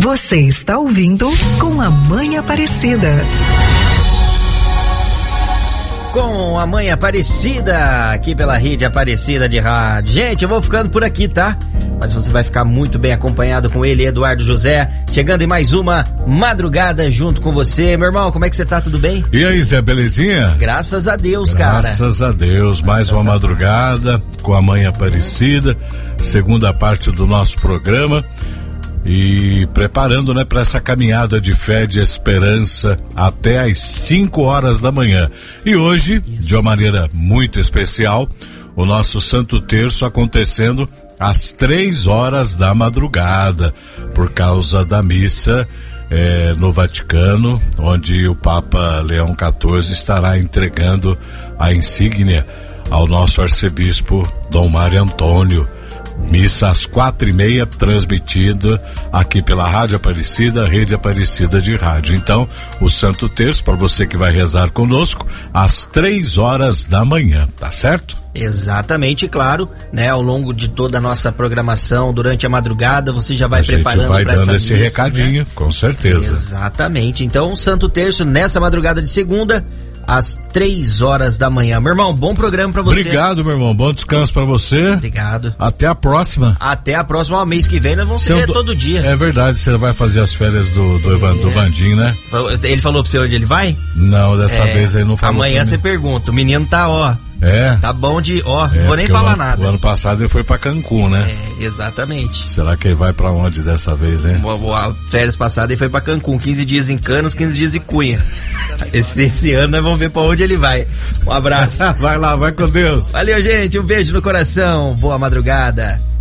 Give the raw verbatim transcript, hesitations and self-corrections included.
Você está ouvindo Com a Mãe Aparecida. Com a Mãe Aparecida, aqui pela Rede Aparecida de Rádio. Gente, eu vou ficando por aqui, tá? Mas você vai ficar muito bem acompanhado com ele, Eduardo José, chegando em mais uma madrugada junto com você. Meu irmão, como é que você tá? Tudo bem? E aí, Zé, belezinha? Graças a Deus, cara. Graças a Deus, mais uma madrugada com a Mãe Aparecida, segunda parte do nosso programa. E preparando, né, para essa caminhada de fé, de esperança até às cinco horas da manhã. E hoje, Isso. de uma maneira muito especial, o nosso Santo Terço acontecendo às três horas da madrugada, por causa da missa é, no Vaticano, onde o Papa Leão quatorze estará entregando a insígnia ao nosso arcebispo Dom Mário Antônio. Missa às quatro e meia, transmitida aqui pela Rádio Aparecida, Rede Aparecida de Rádio. Então, o Santo Terço, para você que vai rezar conosco, às três horas da manhã, tá certo? Exatamente, claro, né? Ao longo de toda a nossa programação, durante a madrugada, você já vai a preparando para essa vai dando esse missa, recadinho, né? Com certeza. Exatamente. Então, o Santo Terço nessa madrugada de segunda, às três horas da manhã. Meu irmão, bom programa pra você. Obrigado, meu irmão. Bom descanso pra você. Obrigado. Até a próxima. Até a próxima. O mês que vem nós vamos se ver do... todo dia. É verdade, você vai fazer as férias do, do, Evan, é. do Vandim, né? Ele falou pra você onde ele vai? Não, dessa é. vez aí não falou. Amanhã você pergunta. O menino tá, ó. É. Tá bom de, ó, é, não vou nem falar o ano, nada. O ano passado ele foi pra Cancún, né? É, exatamente. Será que ele vai pra onde dessa vez, hein? A férias passadas ele foi pra Cancún, quinze dias em Canos, quinze dias em Cunha. Esse, esse ano nós vamos ver pra onde ele vai. Um abraço. Vai lá, vai com Deus. Valeu, gente, um beijo no coração, boa madrugada.